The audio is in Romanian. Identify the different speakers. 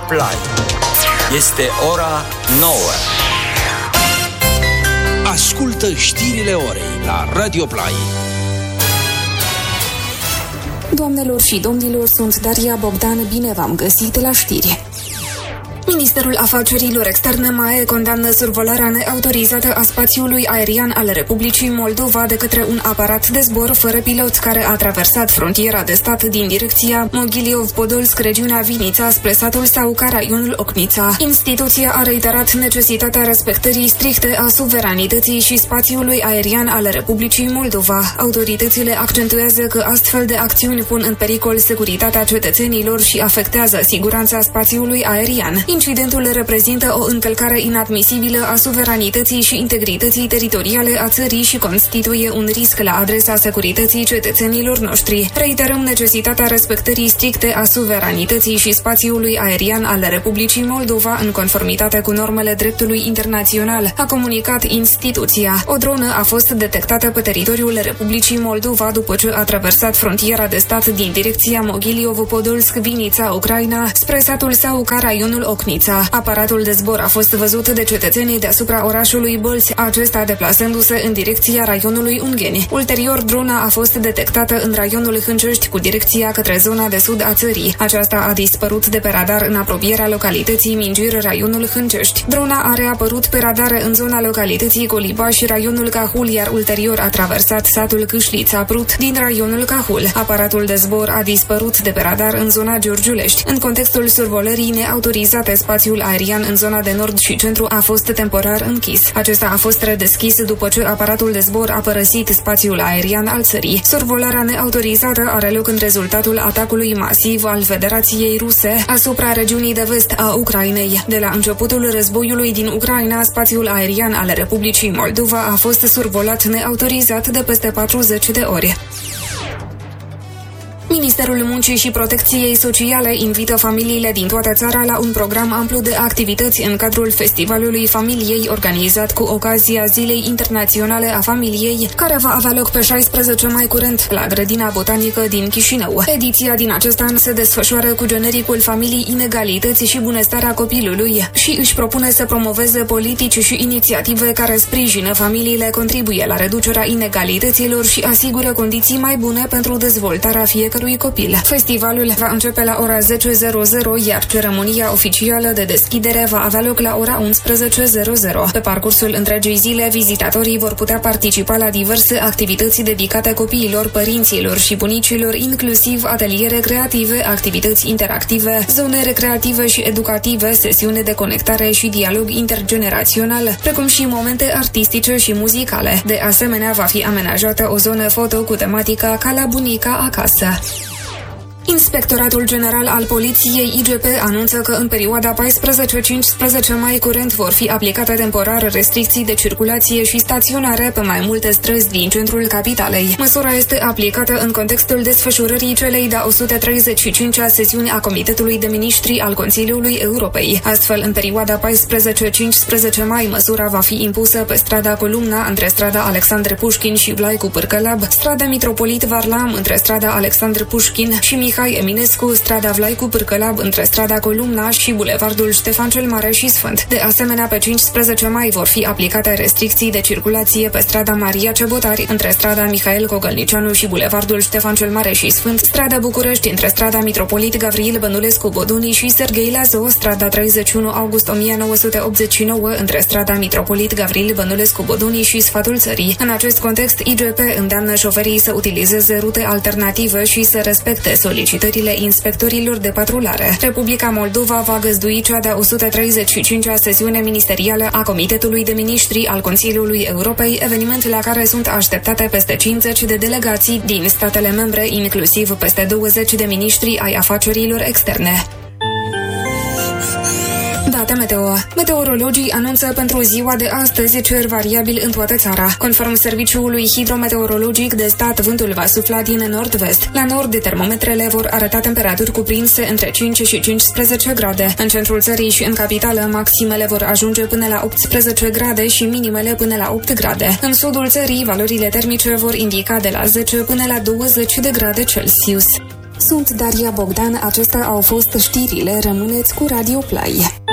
Speaker 1: Play. Este ora 9.
Speaker 2: Ascultă știrile orei la Radio Play.
Speaker 3: Doamnelor și domnilor, sunt Daria Bogdan, bine v-am găsit la știri. Ministerul Afacerilor Externe MAE condamnă survolarea neautorizată a spațiului aerian al Republicii Moldova de către un aparat de zbor fără pilot care a traversat frontiera de stat din direcția Mogiliov-Podolsk, regiunea Vinița, spre satul Sauca, raionul Ocnița. Instituția a reiterat necesitatea respectării stricte a suveranității și spațiului aerian al Republicii Moldova. Autoritățile accentuează că astfel de acțiuni pun în pericol securitatea cetățenilor și afectează siguranța spațiului aerian. Incidentul reprezintă o încălcare inadmisibilă a suveranității și integrității teritoriale a țării și constituie un risc la adresa securității cetățenilor noștri. Reiterăm necesitatea respectării stricte a suveranității și spațiului aerian al Republicii Moldova în conformitate cu normele dreptului internațional, a comunicat instituția. O dronă a fost detectată pe teritoriul Republicii Moldova după ce a traversat frontiera de stat din direcția Mogiliov-Podolsk-Vinița, Ucraina, spre satul Sauca, raionul Ocnița. Aparatul de zbor a fost văzut de cetățenii deasupra orașului Bălți, acesta deplasându-se în direcția raionului Ungheni. Ulterior, drona a fost detectată în raionul Hâncești cu direcția către zona de sud a țării. Aceasta a dispărut de pe radar în apropierea localității Mingir, raionul Hâncești. Drona a reapărut pe radar în zona localității Colibaș, raionul Cahul, iar ulterior a traversat satul Câșlița Prut din raionul Cahul. Aparatul de zbor a dispărut de pe radar în zona Giurgiulești. În contextul survolării neautorizate, spațiul aerian în zona de nord și centru a fost temporar închis. Acesta a fost redeschis după ce aparatul de zbor a părăsit spațiul aerian al țării. Survolarea neautorizată are loc în rezultatul atacului masiv al Federației Ruse asupra regiunii de vest a Ucrainei. De la începutul războiului din Ucraina, spațiul aerian al Republicii Moldova a fost survolat neautorizat de peste 40 de ori. Ministerul Muncii și Protecției Sociale invită familiile din toată țara la un program amplu de activități în cadrul Festivalului Familiei, organizat cu ocazia Zilei Internaționale a Familiei, care va avea loc pe 16 mai curent la Grădina Botanică din Chișinău. Ediția din acest an se desfășoară cu genericul Familii, Inegalități și Bunăstarea Copilului și își propune să promoveze politici și inițiative care sprijină familiile, contribuie la reducerea inegalităților și asigură condiții mai bune pentru dezvoltarea fiecărui copil. Festivalul va începe la ora 10:00, iar ceremonia oficială de deschidere va avea loc la ora 11:00. Pe parcursul întregii zile, vizitatorii vor putea participa la diverse activități dedicate copiilor, părinților și bunicilor, inclusiv ateliere creative, activități interactive, zone recreative și educative, sesiune de conectare și dialog intergenerațional, precum și momente artistice și muzicale. De asemenea, va fi amenajată o zonă foto cu tematica Ca la bunica acasă. Inspectoratul General al Poliției IGP anunță că în perioada 14-15 mai curent vor fi aplicate temporar restricții de circulație și staționare pe mai multe străzi din centrul capitalei. Măsura este aplicată în contextul desfășurării celei de-a 135-a sesiuni a Comitetului de Ministri al Consiliului Europei. Astfel, în perioada 14-15 mai, măsura va fi impusă pe strada Columna între strada Alexandre Pușkin și Vlaicu Pârcălab, strada Mitropolit Varlam între strada Alexandre Pușkin și Mihai Eminescu, strada Vlaicu Pârcălab între strada Columna și bulevardul Ștefan cel Mare și Sfânt. De asemenea, pe 15 mai vor fi aplicate restricții de circulație pe strada Maria Cebotari între strada Mihail Cogălnicianu și bulevardul Ștefan cel Mare și Sfânt, strada București între strada Mitropolit Gavril Bănulescu Boduni și Serghei Lazo, strada 31 August 1989 între strada Mitropolit Gavril Bănulescu Boduni și Sfatul Țării. În acest context, IGP îndeamnă șoferii să utilizeze rute alternative și să respecte solicitările inspectorilor de patrulare. Republica Moldova va găzdui cea de-a 135-a sesiune ministerială a Comitetului de Ministri al Consiliului Europei, eveniment la care sunt așteptate peste 50 de delegații din statele membre, inclusiv peste 20 de miniștri ai afacerilor externe. Date meteo. Meteorologii anunță pentru ziua de astăzi cer variabil în toată țara. Conform Serviciului Hidrometeorologic de Stat, vântul va sufla din nord-vest. La nord, termometrele vor arăta temperaturi cuprinse între 5 și 15 grade. În centrul țării și în capitală, maximele vor ajunge până la 18 grade și minimele până la 8 grade. În sudul țării, valorile termice vor indica de la 10 până la 20 de grade Celsius. Sunt Daria Bogdan, acestea au fost știrile, rămâneți cu Radio Play.